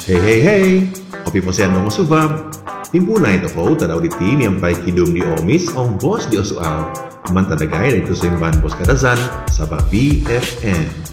Hey hey hey, kopi posian dong subam. Timpuna ito ko, tadaw di tim yang pai kidum di omis, ong bos di osuaw. Man tadagay na ito sa imban bos kadazan, sa Babi FM.